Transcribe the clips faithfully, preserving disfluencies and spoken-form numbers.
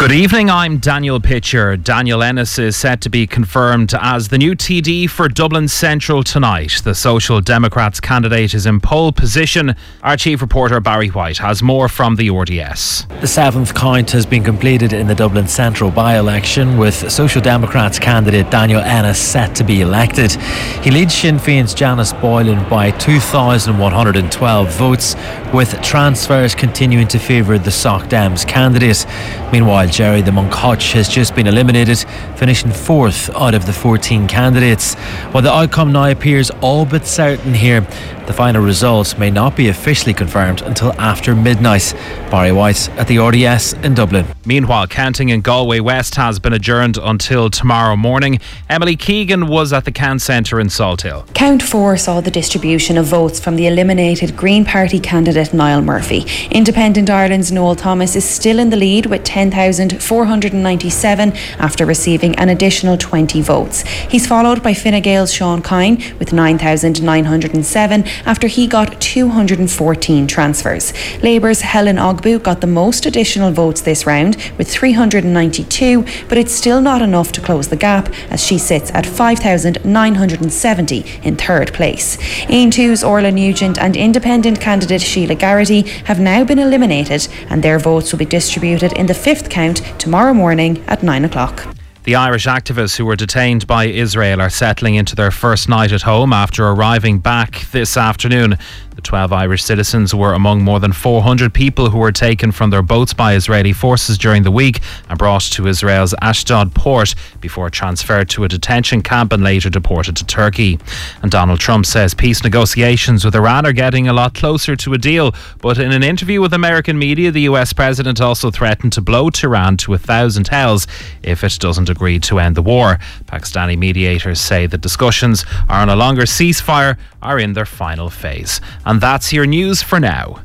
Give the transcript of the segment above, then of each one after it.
Good evening, I'm Daniel Pitcher. Daniel Ennis is set to be confirmed as the new T D for Dublin Central tonight. The Social Democrats candidate is in pole position. Our chief reporter Barry White has more from the R D S. The seventh count has been completed in the Dublin Central by-election, with Social Democrats candidate Daniel Ennis set to be elected. He leads Sinn Féin's Janice Boylan by two thousand one hundred twelve votes, with transfers continuing to favour the Soc Dems candidate. Meanwhile, Jerry the Monk Hutch has just been eliminated, finishing fourth out of the fourteen candidates. While the outcome now appears all but certain here, the final results may not be officially confirmed until after midnight. Barry White at the R D S in Dublin. Meanwhile, counting in Galway West has been adjourned until tomorrow morning. Emily Keegan was at the Can Centre in Salthill. Count four saw the distribution of votes from the eliminated Green Party candidate Niall Murphy. Independent Ireland's Noel Thomas is still in the lead with ten thousand four hundred ninety-seven after receiving an additional twenty votes. He's followed by Fine Gael's Sean Kine with nine thousand nine hundred seven after he got two hundred fourteen transfers. Labour's Helen Ogbu got the most additional votes this round with three hundred ninety-two, but it's still not enough to close the gap as she sits at five thousand nine hundred seventy in third place. Aon two's Orla Nugent and independent candidate Sheila Garrity have now been eliminated, and their votes will be distributed in the fifth count tomorrow morning at nine o'clock. The Irish activists who were detained by Israel are settling into their first night at home after arriving back this afternoon. The twelve Irish citizens were among more than four hundred people who were taken from their boats by Israeli forces during the week and brought to Israel's Ashdod port before transferred to a detention camp and later deported to Turkey. And Donald Trump says peace negotiations with Iran are getting a lot closer to a deal. But in an interview with American media, the U S president also threatened to blow Tehran to a thousand hells if it doesn't agree to end the war. Pakistani mediators say the discussions are on a longer ceasefire are in their final phase. And that's your news for now.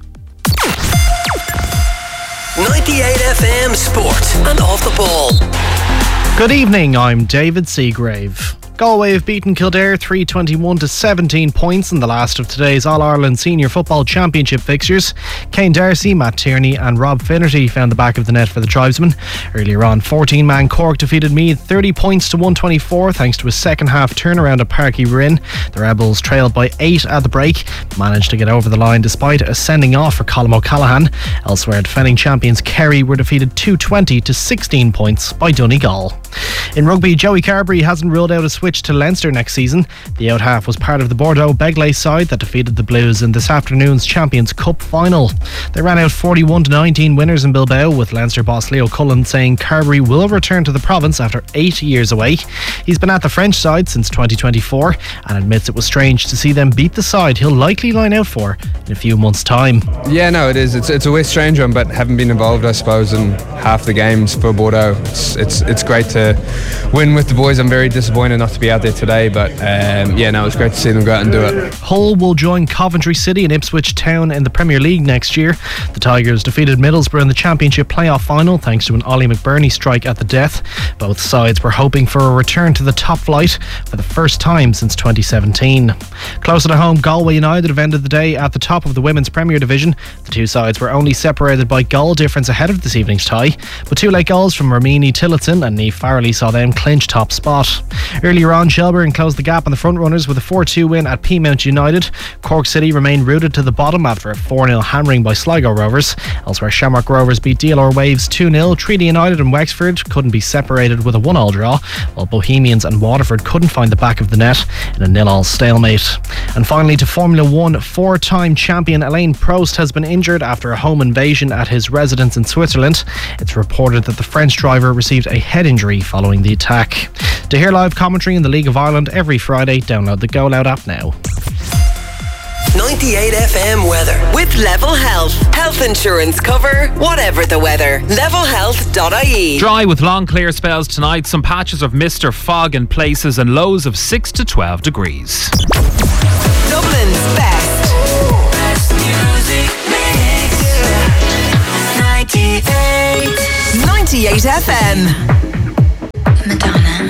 ninety-eight F M Sport and Off the Ball. Good evening, I'm David Seagrave. Galway have beaten Kildare three twenty-one to seventeen points in the last of today's All-Ireland Senior Football Championship fixtures. Kane Darcy, Matt Tierney and Rob Finnerty found the back of the net for the tribesmen. Earlier on, fourteen-man Cork defeated Meath thirty points to one twenty-four thanks to a second-half turnaround at Páirc Uí Rinn. The Rebels trailed by eight at the break, managed to get over the line despite a sending off for Colm O'Callaghan. Elsewhere, defending champions Kerry were defeated two twenty to sixteen points by Donegal. In rugby, Joey Carberry hasn't ruled out a switch to Leinster next season. The out-half was part of the Bordeaux-Begley side that defeated the Blues in this afternoon's Champions Cup final. They ran out forty-one to nineteen winners in Bilbao, with Leinster boss Leo Cullen saying Carberry will return to the province after eight years away. He's been at the French side since twenty twenty-four and admits it was strange to see them beat the side he'll likely line out for in a few months' time. Yeah, no, it is. It's it's a strange one, but having been involved, I suppose, in half the games for Bordeaux, it's it's it's great to win with the boys. I'm very disappointed not to be out there today, but um, yeah, no, it's great to see them go out and do it. Hull will join Coventry City and Ipswich Town in the Premier League next year. The Tigers defeated Middlesbrough in the Championship playoff final thanks to an Ollie McBurney strike at the death. Both sides were hoping for a return to the top flight for the first time since twenty seventeen. Closer to home, Galway United have ended the day at the top of the Women's Premier Division. The two sides were only separated by goal difference ahead of this evening's tie, but two late goals from Romini Tillotson and Niamh Farrelly saw them clinch top spot. Earlier on, Shelbourne closed the gap on the front runners with a four two win at Peamount United. Cork City remained rooted to the bottom after a four nil hammering by Sligo Rovers. Elsewhere, Shamrock Rovers beat D L R Waves two nil. Treaty United and Wexford couldn't be separated with a one all draw, while Bohemians and Waterford couldn't find the back of the net in a nil all stalemate. And finally, to Formula One, four-time champion Alain Prost has been injured after a home invasion at his residence in Switzerland. It's reported that the French driver received a head injury following the attack. To hear live commentary in the League of Ireland every Friday, download the Go Loud app now. ninety-eight F M weather with Level Health. Health insurance cover, whatever the weather. level health dot I E. Dry with long clear spells tonight, some patches of mist or fog in places and lows of six to twelve degrees. Dublin's best. Best music mix. ninety-eight. ninety-eight F M.